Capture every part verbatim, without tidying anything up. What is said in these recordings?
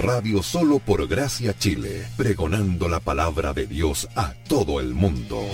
Radio Solo por Gracia Chile, pregonando la palabra de Dios a todo el mundo.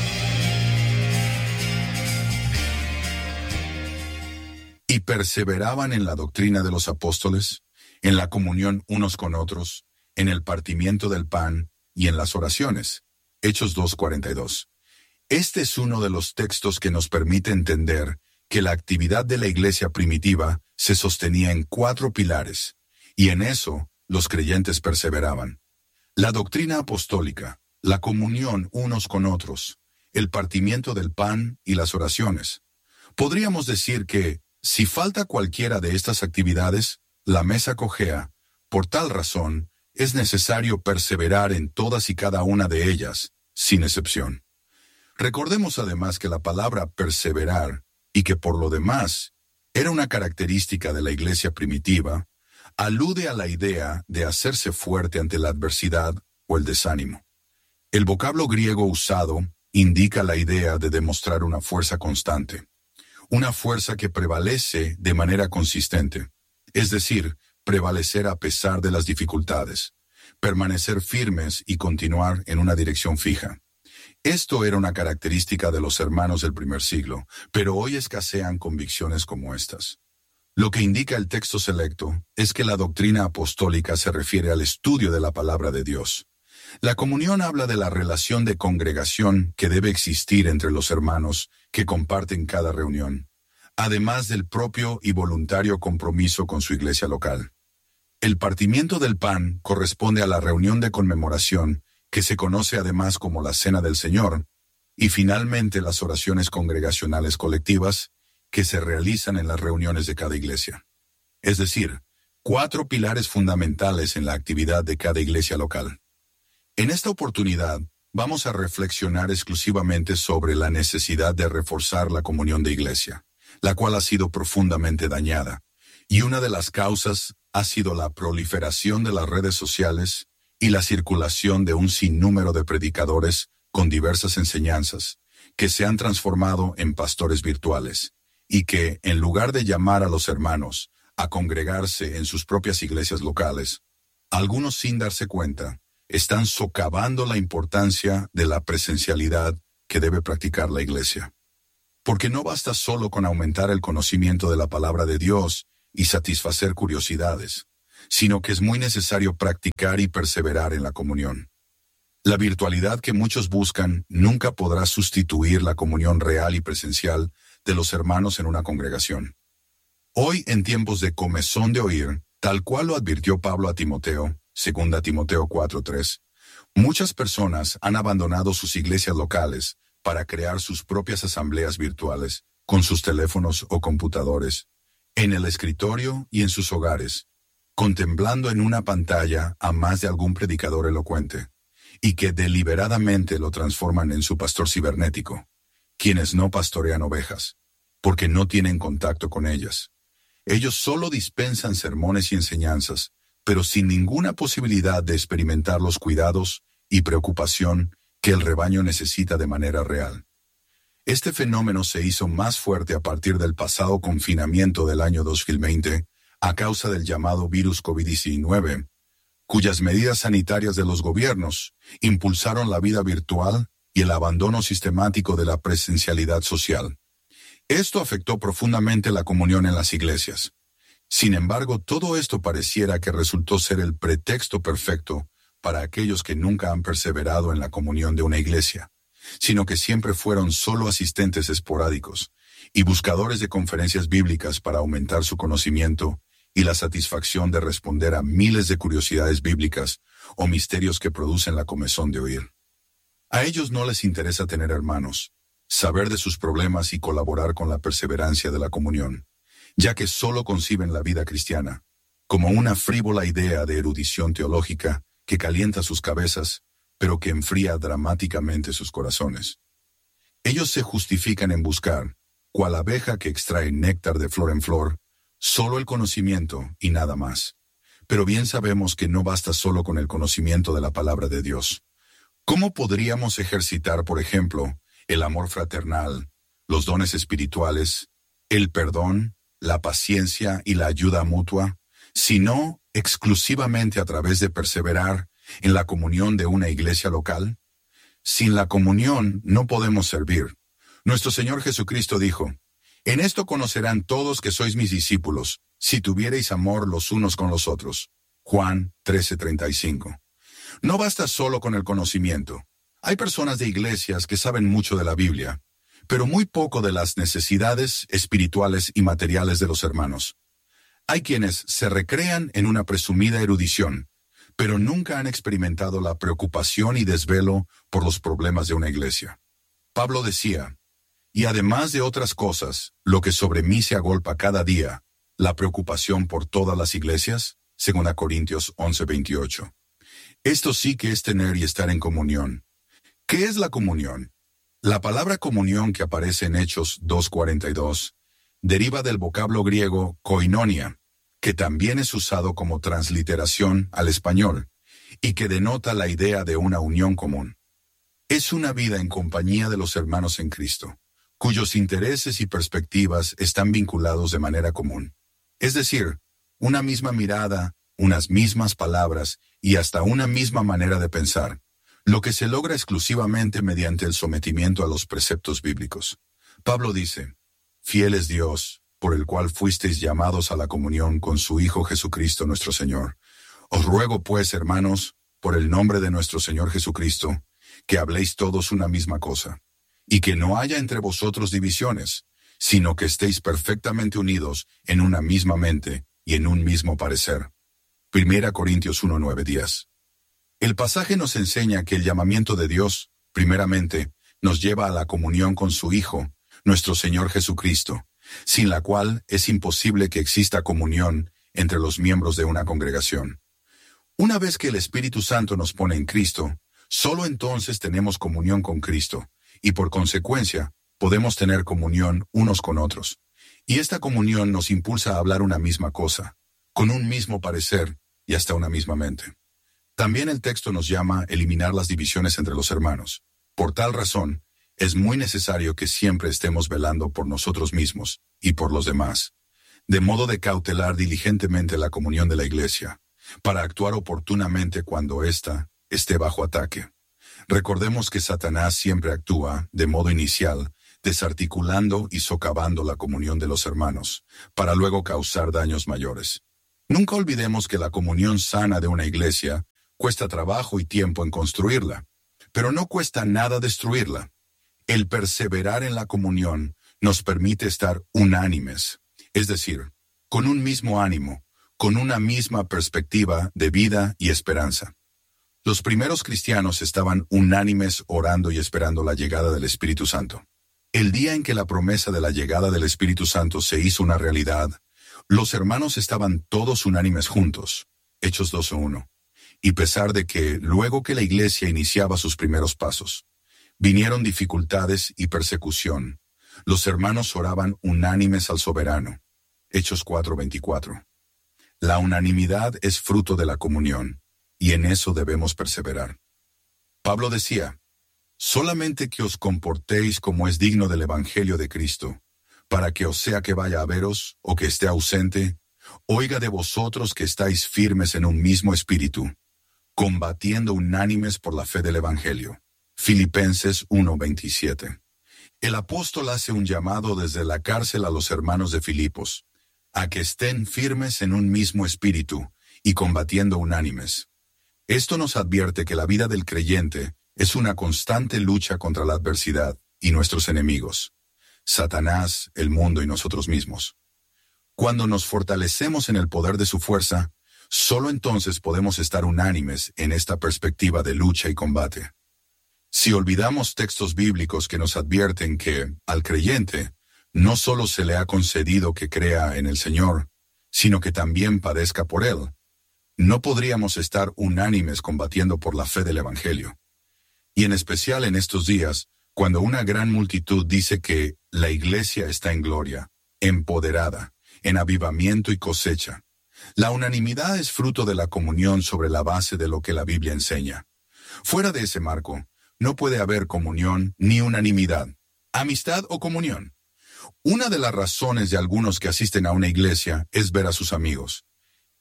Y perseveraban en la doctrina de los apóstoles, en la comunión unos con otros, en el partimiento del pan y en las oraciones. Hechos dos cuarenta y dos. Este es uno de los textos que nos permite entender que la actividad de la iglesia primitiva se sostenía en cuatro pilares, y en eso los creyentes perseveraban. La doctrina apostólica, la comunión unos con otros, el partimiento del pan y las oraciones. Podríamos decir que, si falta cualquiera de estas actividades, la mesa cojea. Por tal razón, es necesario perseverar en todas y cada una de ellas, sin excepción. Recordemos además que la palabra perseverar, y que por lo demás era una característica de la iglesia primitiva, alude a la idea de hacerse fuerte ante la adversidad o el desánimo. El vocablo griego usado indica la idea de demostrar una fuerza constante, una fuerza que prevalece de manera consistente, es decir, prevalecer a pesar de las dificultades, permanecer firmes y continuar en una dirección fija. Esto era una característica de los hermanos del primer siglo, pero hoy escasean convicciones como estas. Lo que indica el texto selecto es que la doctrina apostólica se refiere al estudio de la palabra de Dios. La comunión habla de la relación de congregación que debe existir entre los hermanos que comparten cada reunión, además del propio y voluntario compromiso con su iglesia local. El partimiento del pan corresponde a la reunión de conmemoración, que se conoce además como la Cena del Señor, y finalmente las oraciones congregacionales colectivas que se realizan en las reuniones de cada iglesia. Es decir, cuatro pilares fundamentales en la actividad de cada iglesia local. En esta oportunidad, vamos a reflexionar exclusivamente sobre la necesidad de reforzar la comunión de iglesia, la cual ha sido profundamente dañada, y una de las causas ha sido la proliferación de las redes sociales y la circulación de un sinnúmero de predicadores con diversas enseñanzas, que se han transformado en pastores virtuales, y que, en lugar de llamar a los hermanos a congregarse en sus propias iglesias locales, algunos sin darse cuenta, están socavando la importancia de la presencialidad que debe practicar la iglesia. Porque no basta solo con aumentar el conocimiento de la palabra de Dios y satisfacer curiosidades, sino que es muy necesario practicar y perseverar en la comunión. La virtualidad que muchos buscan nunca podrá sustituir la comunión real y presencial de los hermanos en una congregación. Hoy, en tiempos de comezón de oír, tal cual lo advirtió Pablo a Timoteo, segunda Timoteo cuatro tres, muchas personas han abandonado sus iglesias locales para crear sus propias asambleas virtuales con sus teléfonos o computadores, en el escritorio y en sus hogares, contemplando en una pantalla a más de algún predicador elocuente, y que deliberadamente lo transforman en su pastor cibernético, quienes no pastorean ovejas, porque no tienen contacto con ellas. Ellos solo dispensan sermones y enseñanzas, pero sin ninguna posibilidad de experimentar los cuidados y preocupación que el rebaño necesita de manera real. Este fenómeno se hizo más fuerte a partir del pasado confinamiento del año dos mil veinte, a causa del llamado virus COVID diecinueve, cuyas medidas sanitarias de los gobiernos impulsaron la vida virtual y el abandono sistemático de la presencialidad social. Esto afectó profundamente la comunión en las iglesias. Sin embargo, todo esto pareciera que resultó ser el pretexto perfecto para aquellos que nunca han perseverado en la comunión de una iglesia, sino que siempre fueron solo asistentes esporádicos y buscadores de conferencias bíblicas para aumentar su conocimiento y la satisfacción de responder a miles de curiosidades bíblicas o misterios que producen la comezón de oír. A ellos no les interesa tener hermanos, saber de sus problemas y colaborar con la perseverancia de la comunión, ya que solo conciben la vida cristiana como una frívola idea de erudición teológica que calienta sus cabezas, pero que enfría dramáticamente sus corazones. Ellos se justifican en buscar, cual abeja que extrae néctar de flor en flor, solo el conocimiento y nada más. Pero bien sabemos que no basta solo con el conocimiento de la palabra de Dios. ¿Cómo podríamos ejercitar, por ejemplo, el amor fraternal, los dones espirituales, el perdón, la paciencia y la ayuda mutua, sino exclusivamente a través de perseverar en la comunión de una iglesia local? Sin la comunión no podemos servir. Nuestro Señor Jesucristo dijo, «En esto conocerán todos que sois mis discípulos, si tuviereis amor los unos con los otros». Juan trece treinta y cinco. No basta solo con el conocimiento. Hay personas de iglesias que saben mucho de la Biblia, pero muy poco de las necesidades espirituales y materiales de los hermanos. Hay quienes se recrean en una presumida erudición, pero nunca han experimentado la preocupación y desvelo por los problemas de una iglesia. Pablo decía, «Y además de otras cosas, lo que sobre mí se agolpa cada día, la preocupación por todas las iglesias», según Corintios once veintiocho. Esto sí que es tener y estar en comunión. ¿Qué es la comunión? La palabra comunión que aparece en Hechos dos cuarenta y dos deriva del vocablo griego koinonia, que también es usado como transliteración al español, y que denota la idea de una unión común. Es una vida en compañía de los hermanos en Cristo, cuyos intereses y perspectivas están vinculados de manera común. Es decir, una misma mirada, unas mismas palabras y hasta una misma manera de pensar, lo que se logra exclusivamente mediante el sometimiento a los preceptos bíblicos. Pablo dice, «Fiel es Dios, por el cual fuisteis llamados a la comunión con su Hijo Jesucristo nuestro Señor. Os ruego pues, hermanos, por el nombre de nuestro Señor Jesucristo, que habléis todos una misma cosa, y que no haya entre vosotros divisiones, sino que estéis perfectamente unidos en una misma mente y en un mismo parecer». Primera Corintios uno nueve diez. El pasaje nos enseña que el llamamiento de Dios, primeramente, nos lleva a la comunión con su Hijo, nuestro Señor Jesucristo, sin la cual es imposible que exista comunión entre los miembros de una congregación. Una vez que el Espíritu Santo nos pone en Cristo, solo entonces tenemos comunión con Cristo, y por consecuencia, podemos tener comunión unos con otros. Y esta comunión nos impulsa a hablar una misma cosa, con un mismo parecer y hasta una misma mente. También el texto nos llama a eliminar las divisiones entre los hermanos. Por tal razón, es muy necesario que siempre estemos velando por nosotros mismos y por los demás, de modo de cautelar diligentemente la comunión de la iglesia, para actuar oportunamente cuando ésta esté bajo ataque. Recordemos que Satanás siempre actúa, de modo inicial, desarticulando y socavando la comunión de los hermanos, para luego causar daños mayores. Nunca olvidemos que la comunión sana de una iglesia cuesta trabajo y tiempo en construirla, pero no cuesta nada destruirla. El perseverar en la comunión nos permite estar unánimes, es decir, con un mismo ánimo, con una misma perspectiva de vida y esperanza. Los primeros cristianos estaban unánimes orando y esperando la llegada del Espíritu Santo. El día en que la promesa de la llegada del Espíritu Santo se hizo una realidad, los hermanos estaban todos unánimes juntos, Hechos doce uno, y pesar de que, luego que la iglesia iniciaba sus primeros pasos, vinieron dificultades y persecución, los hermanos oraban unánimes al soberano, Hechos cuatro veinticuatro. La unanimidad es fruto de la comunión, y en eso debemos perseverar. Pablo decía, «Solamente que os comportéis como es digno del Evangelio de Cristo, para que os sea que vaya a veros, o que esté ausente, oiga de vosotros que estáis firmes en un mismo espíritu, combatiendo unánimes por la fe del Evangelio». Filipenses uno veintisiete. El apóstol hace un llamado desde la cárcel a los hermanos de Filipos, a que estén firmes en un mismo espíritu y combatiendo unánimes. Esto nos advierte que la vida del creyente es una constante lucha contra la adversidad y nuestros enemigos, Satanás, el mundo y nosotros mismos. Cuando nos fortalecemos en el poder de su fuerza, solo entonces podemos estar unánimes en esta perspectiva de lucha y combate. Si olvidamos textos bíblicos que nos advierten que, al creyente, no solo se le ha concedido que crea en el Señor, sino que también padezca por Él, no podríamos estar unánimes combatiendo por la fe del Evangelio. Y en especial en estos días, cuando una gran multitud dice que la iglesia está en gloria, empoderada, en avivamiento y cosecha. La unanimidad es fruto de la comunión sobre la base de lo que la Biblia enseña. Fuera de ese marco, no puede haber comunión ni unanimidad, amistad o comunión. Una de las razones de algunos que asisten a una iglesia es ver a sus amigos.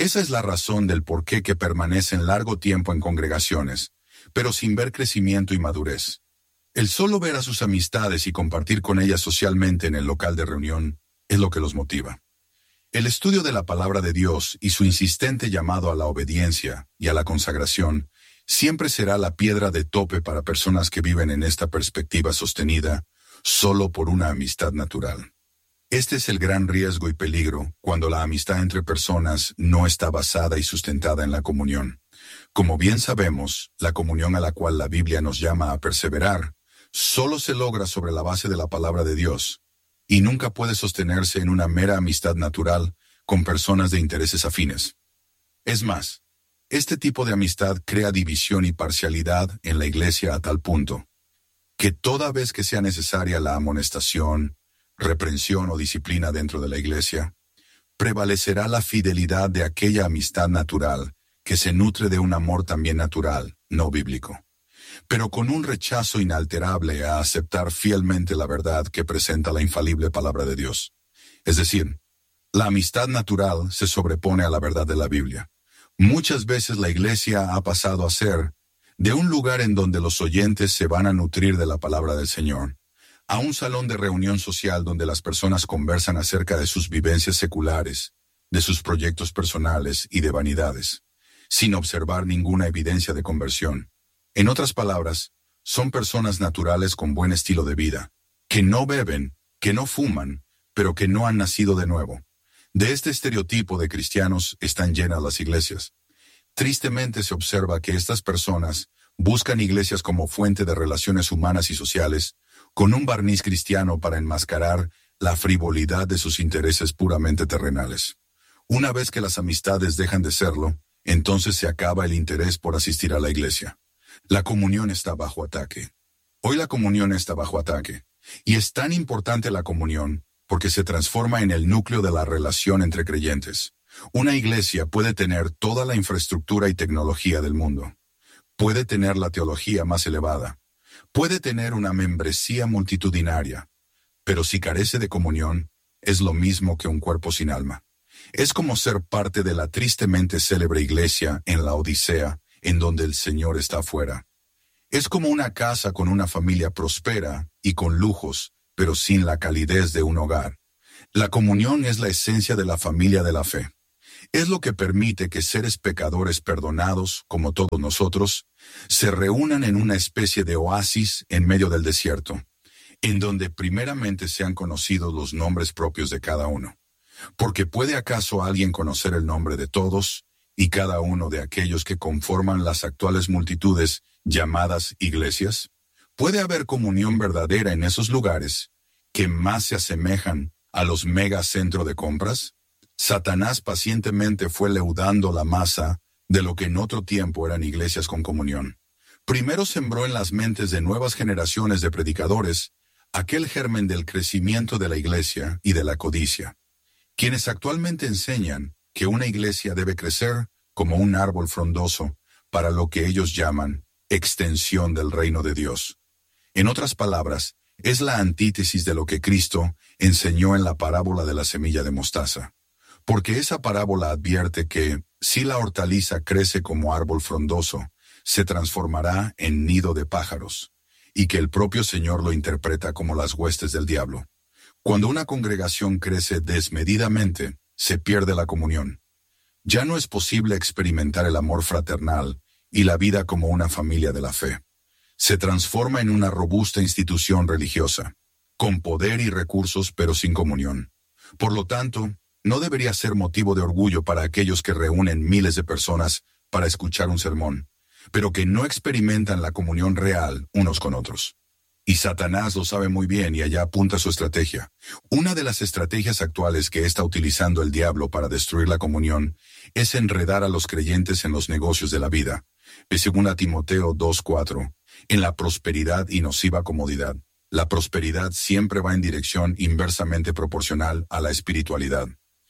Esa es la razón del por qué que permanecen largo tiempo en congregaciones, pero sin ver crecimiento y madurez. El solo ver a sus amistades y compartir con ellas socialmente en el local de reunión es lo que los motiva. El estudio de la palabra de Dios y su insistente llamado a la obediencia y a la consagración siempre será la piedra de tope para personas que viven en esta perspectiva sostenida solo por una amistad natural. Este es el gran riesgo y peligro cuando la amistad entre personas no está basada y sustentada en la comunión. Como bien sabemos, la comunión a la cual la Biblia nos llama a perseverar solo se logra sobre la base de la palabra de Dios y nunca puede sostenerse en una mera amistad natural con personas de intereses afines. Es más, este tipo de amistad crea división y parcialidad en la iglesia a tal punto que toda vez que sea necesaria la amonestación, reprensión o disciplina dentro de la iglesia, prevalecerá la fidelidad de aquella amistad natural que se nutre de un amor también natural, no bíblico, pero con un rechazo inalterable a aceptar fielmente la verdad que presenta la infalible palabra de Dios. Es decir, la amistad natural se sobrepone a la verdad de la Biblia. Muchas veces la iglesia ha pasado a ser de un lugar en donde los oyentes se van a nutrir de la palabra del Señor, a un salón de reunión social donde las personas conversan acerca de sus vivencias seculares, de sus proyectos personales y de vanidades, sin observar ninguna evidencia de conversión. En otras palabras, son personas naturales con buen estilo de vida, que no beben, que no fuman, pero que no han nacido de nuevo. De este estereotipo de cristianos están llenas las iglesias. Tristemente se observa que estas personas buscan iglesias como fuente de relaciones humanas y sociales, con un barniz cristiano para enmascarar la frivolidad de sus intereses puramente terrenales. Una vez que las amistades dejan de serlo, entonces se acaba el interés por asistir a la iglesia. La comunión está bajo ataque. Hoy la comunión está bajo ataque. Y es tan importante la comunión porque se transforma en el núcleo de la relación entre creyentes. Una iglesia puede tener toda la infraestructura y tecnología del mundo. Puede tener la teología más elevada. Puede tener una membresía multitudinaria. Pero si carece de comunión, es lo mismo que un cuerpo sin alma. Es como ser parte de la tristemente célebre iglesia en la Odisea, en donde el Señor está afuera. Es como una casa con una familia próspera y con lujos, pero sin la calidez de un hogar. La comunión es la esencia de la familia de la fe. Es lo que permite que seres pecadores perdonados, como todos nosotros, se reúnan en una especie de oasis en medio del desierto, en donde primeramente sean conocidos los nombres propios de cada uno. Porque ¿puede acaso alguien conocer el nombre de todos y cada uno de aquellos que conforman las actuales multitudes llamadas iglesias? ¿Puede haber comunión verdadera en esos lugares que más se asemejan a los megacentros de compras? Satanás pacientemente fue leudando la masa de lo que en otro tiempo eran iglesias con comunión. Primero sembró en las mentes de nuevas generaciones de predicadores aquel germen del crecimiento de la iglesia y de la codicia, quienes actualmente enseñan que una iglesia debe crecer como un árbol frondoso para lo que ellos llaman extensión del reino de Dios. En otras palabras, es la antítesis de lo que Cristo enseñó en la parábola de la semilla de mostaza. Porque esa parábola advierte que, si la hortaliza crece como árbol frondoso, se transformará en nido de pájaros, y que el propio Señor lo interpreta como las huestes del diablo. Cuando una congregación crece desmedidamente, se pierde la comunión. Ya no es posible experimentar el amor fraternal y la vida como una familia de la fe. Se transforma en una robusta institución religiosa, con poder y recursos pero sin comunión. Por lo tanto, no debería ser motivo de orgullo para aquellos que reúnen miles de personas para escuchar un sermón, pero que no experimentan la comunión real unos con otros. Y Satanás lo sabe muy bien y allá apunta su estrategia. Una de las estrategias actuales que está utilizando el diablo para destruir la comunión es enredar a los creyentes en los negocios de la vida, según a Timoteo dos cuatro, en la prosperidad y nociva comodidad. La prosperidad siempre va en dirección inversamente proporcional a la espiritualidad.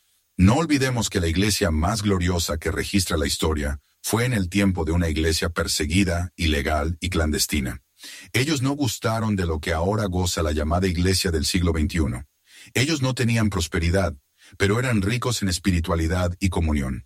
No olvidemos que la iglesia más gloriosa que registra la historia fue en el tiempo de una iglesia perseguida, ilegal y clandestina. Ellos no gustaron de lo que ahora goza la llamada iglesia del siglo veintiuno. Ellos no tenían prosperidad, pero eran ricos en espiritualidad y comunión.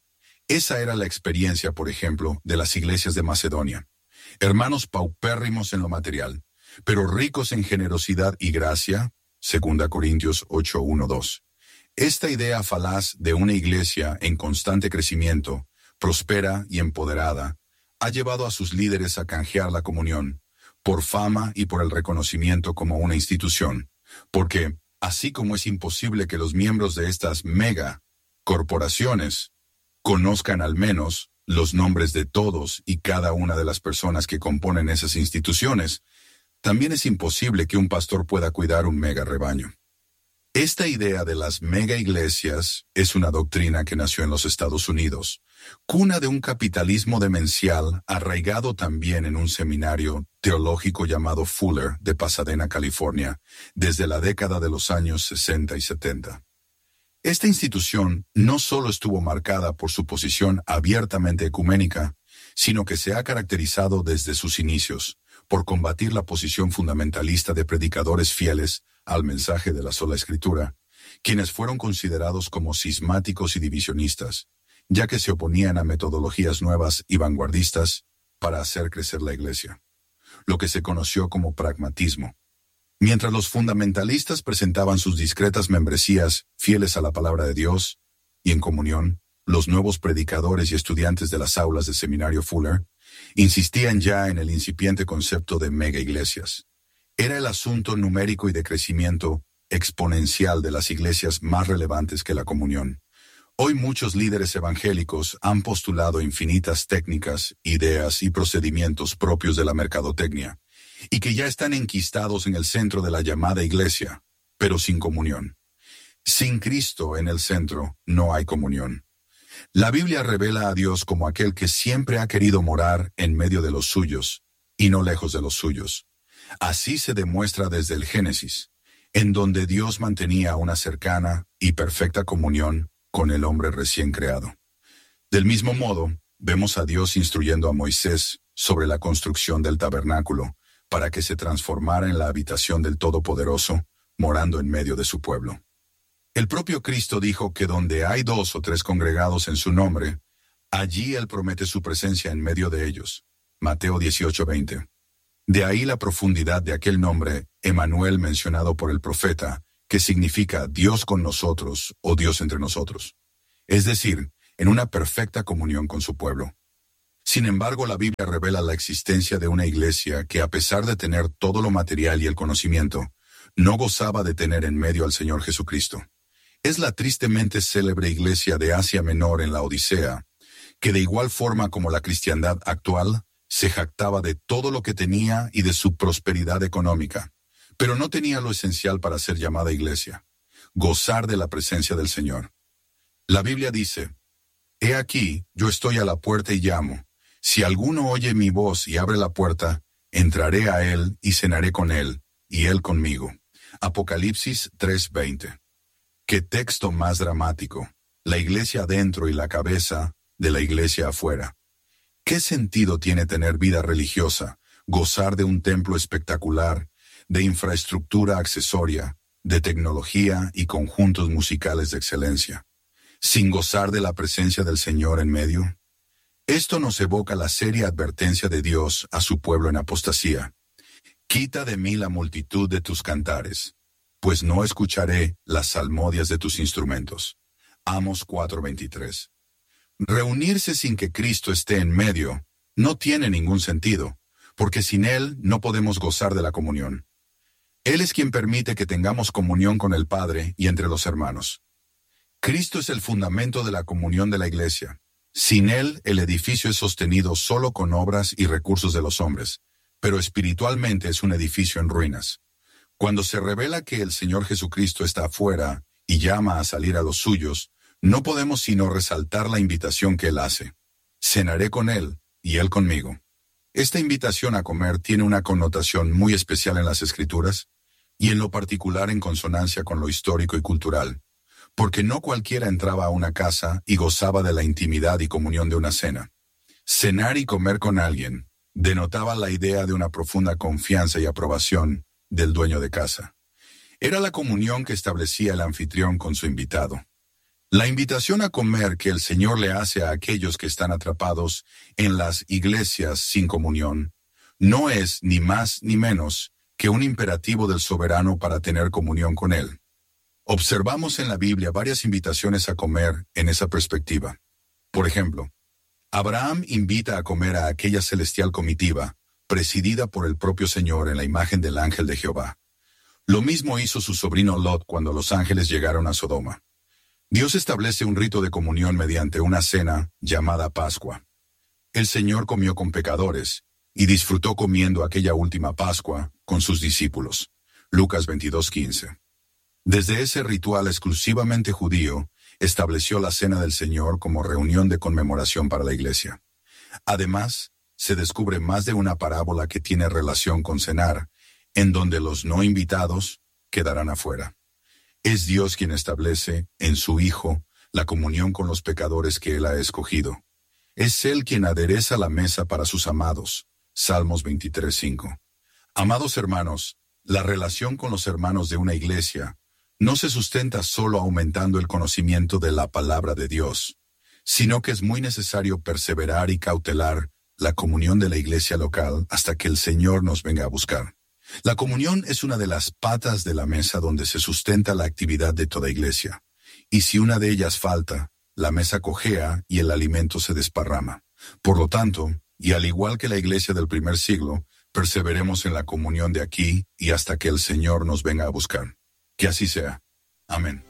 Esa era la experiencia, por ejemplo, de las iglesias de Macedonia. Hermanos paupérrimos en lo material, pero ricos en generosidad y gracia, segunda Corintios ocho, uno, dos. Esta idea falaz de una iglesia en constante crecimiento, próspera y empoderada, ha llevado a sus líderes a canjear la comunión, por fama y por el reconocimiento como una institución, porque, así como es imposible que los miembros de estas mega corporaciones conozcan al menos los nombres de todos y cada una de las personas que componen esas instituciones, también es imposible que un pastor pueda cuidar un mega rebaño. Esta idea de las mega iglesias es una doctrina que nació en los Estados Unidos, cuna de un capitalismo demencial arraigado también en un seminario teológico llamado Fuller de Pasadena, California, desde la década de los años sesenta y setenta. Esta institución no solo estuvo marcada por su posición abiertamente ecuménica, sino que se ha caracterizado desde sus inicios por combatir la posición fundamentalista de predicadores fieles al mensaje de la sola Escritura, quienes fueron considerados como cismáticos y divisionistas, ya que se oponían a metodologías nuevas y vanguardistas para hacer crecer la Iglesia, lo que se conoció como pragmatismo. Mientras los fundamentalistas presentaban sus discretas membresías fieles a la palabra de Dios y en comunión, los nuevos predicadores y estudiantes de las aulas del seminario Fuller insistían ya en el incipiente concepto de mega iglesias. Era el asunto numérico y de crecimiento exponencial de las iglesias más relevantes que la comunión. Hoy muchos líderes evangélicos han postulado infinitas técnicas, ideas y procedimientos propios de la mercadotecnia, y que ya están enquistados en el centro de la llamada iglesia, pero sin comunión. Sin Cristo en el centro no hay comunión. La Biblia revela a Dios como aquel que siempre ha querido morar en medio de los suyos, y no lejos de los suyos. Así se demuestra desde el Génesis, en donde Dios mantenía una cercana y perfecta comunión con el hombre recién creado. Del mismo modo, vemos a Dios instruyendo a Moisés sobre la construcción del tabernáculo, para que se transformara en la habitación del Todopoderoso, morando en medio de su pueblo. El propio Cristo dijo que donde hay dos o tres congregados en su nombre, allí Él promete su presencia en medio de ellos. Mateo dieciocho, veinte. De ahí la profundidad de aquel nombre, Emmanuel, mencionado por el profeta, que significa Dios con nosotros o Dios entre nosotros. Es decir, en una perfecta comunión con su pueblo. Sin embargo, la Biblia revela la existencia de una iglesia que, a pesar de tener todo lo material y el conocimiento, no gozaba de tener en medio al Señor Jesucristo. Es la tristemente célebre iglesia de Asia Menor en la Odisea, que de igual forma como la cristiandad actual, se jactaba de todo lo que tenía y de su prosperidad económica, pero no tenía lo esencial para ser llamada iglesia: gozar de la presencia del Señor. La Biblia dice: «He aquí, yo estoy a la puerta y llamo. Si alguno oye mi voz y abre la puerta, entraré a él y cenaré con él, y él conmigo». Apocalipsis tres, veinte. Qué texto más dramático. La iglesia adentro y la cabeza de la iglesia afuera. ¿Qué sentido tiene tener vida religiosa, gozar de un templo espectacular, de infraestructura accesoria, de tecnología y conjuntos musicales de excelencia, sin gozar de la presencia del Señor en medio? Esto nos evoca la seria advertencia de Dios a su pueblo en apostasía. «Quita de mí la multitud de tus cantares, pues no escucharé las salmodias de tus instrumentos». Amos cuatro, veintitrés. Reunirse sin que Cristo esté en medio no tiene ningún sentido, porque sin Él no podemos gozar de la comunión. Él es quien permite que tengamos comunión con el Padre y entre los hermanos. Cristo es el fundamento de la comunión de la iglesia. Sin Él, el edificio es sostenido solo con obras y recursos de los hombres, pero espiritualmente es un edificio en ruinas. Cuando se revela que el Señor Jesucristo está afuera y llama a salir a los suyos, no podemos sino resaltar la invitación que Él hace. «Cenaré con Él, y Él conmigo». Esta invitación a comer tiene una connotación muy especial en las Escrituras, y en lo particular en consonancia con lo histórico y cultural, porque no cualquiera entraba a una casa y gozaba de la intimidad y comunión de una cena. Cenar y comer con alguien denotaba la idea de una profunda confianza y aprobación del dueño de casa. Era la comunión que establecía el anfitrión con su invitado. La invitación a comer que el Señor le hace a aquellos que están atrapados en las iglesias sin comunión no es ni más ni menos que un imperativo del soberano para tener comunión con Él. Observamos en la Biblia varias invitaciones a comer en esa perspectiva. Por ejemplo, Abraham invita a comer a aquella celestial comitiva, presidida por el propio Señor en la imagen del ángel de Jehová. Lo mismo hizo su sobrino Lot cuando los ángeles llegaron a Sodoma. Dios establece un rito de comunión mediante una cena llamada Pascua. El Señor comió con pecadores y disfrutó comiendo aquella última Pascua con sus discípulos. Lucas veintidós quince. Desde ese ritual exclusivamente judío, estableció la Cena del Señor como reunión de conmemoración para la Iglesia. Además, se descubre más de una parábola que tiene relación con cenar, en donde los no invitados quedarán afuera. Es Dios quien establece, en su Hijo, la comunión con los pecadores que Él ha escogido. Es Él quien adereza la mesa para sus amados. Salmos veintitrés cinco. Amados hermanos, la relación con los hermanos de una iglesia no se sustenta solo aumentando el conocimiento de la palabra de Dios, sino que es muy necesario perseverar y cautelar la comunión de la iglesia local hasta que el Señor nos venga a buscar. La comunión es una de las patas de la mesa donde se sustenta la actividad de toda iglesia, y si una de ellas falta, la mesa cojea y el alimento se desparrama. Por lo tanto, y al igual que la iglesia del primer siglo, perseveremos en la comunión de aquí y hasta que el Señor nos venga a buscar. Que así sea. Amén.